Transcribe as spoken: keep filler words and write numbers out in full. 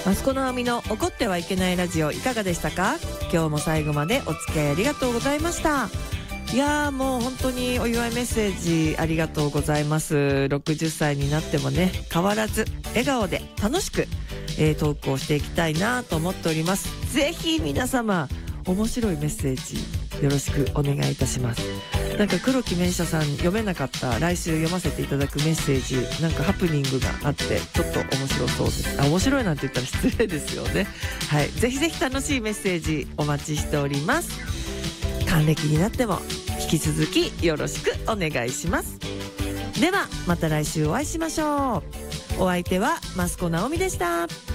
マスコ直美の怒ってはいけないラジオいかがでしたか？今日も最後までお付き合いありがとうございました。いやーもう本当にお祝いメッセージありがとうございます。ろくじゅっさいになってもね変わらず笑顔で楽しく、えー、トークをしていきたいなと思っております。ぜひ皆様面白いメッセージよろしくお願いいたします。なんか黒木メイシャさん読めなかった来週読ませていただくメッセージ、なんかハプニングがあってちょっと面白そうです。あ、面白いなんて言ったら失礼ですよね。はい、ぜひぜひ楽しいメッセージお待ちしております。還暦になっても引き続きよろしくお願いします。ではまた来週お会いしましょう。お相手はマスコ直美でした。